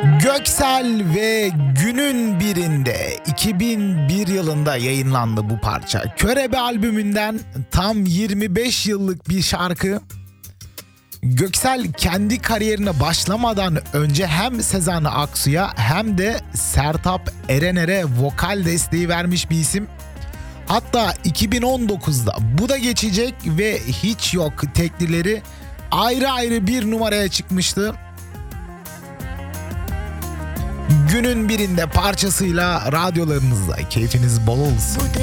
Göksel ve günün birinde 2001 yılında yayınlandı bu parça. Körebe albümünden tam 25 yıllık bir şarkı. Göksel kendi kariyerine başlamadan önce hem Sezen Aksu'ya hem de Sertab Erener'e vokal desteği vermiş bir isim. Hatta 2019'da bu da geçecek ve hiç yok teklileri ayrı ayrı bir numaraya çıkmıştı. Günün birinde parçasıyla radyolarınızda keyfiniz bol olsun.